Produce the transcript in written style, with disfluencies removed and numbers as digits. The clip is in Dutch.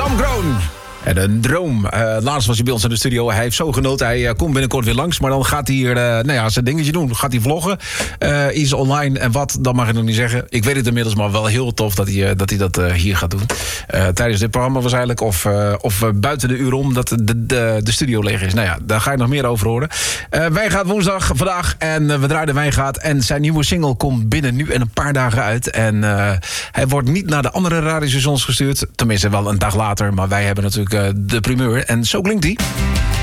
Homegrown. En een droom. Laatst was hij bij ons in de studio. Hij heeft zo genoten. Hij komt binnenkort weer langs. Maar dan gaat hij hier zijn dingetje doen. Gaat hij vloggen. Iets online. En wat, dat mag ik nog niet zeggen. Ik weet het inmiddels, maar wel heel tof dat hij dat hier gaat doen. Tijdens dit programma waarschijnlijk. Of buiten de uur om. Dat de studio leeg is. Nou ja, daar ga je nog meer over horen. Wijngaard woensdag vandaag. En we draaien de Wijngaard. En zijn nieuwe single komt binnen nu en een paar dagen uit. En hij wordt niet naar de andere radiostations gestuurd. Tenminste wel een dag later. Maar wij hebben natuurlijk de primeur. En zo klinkt hij.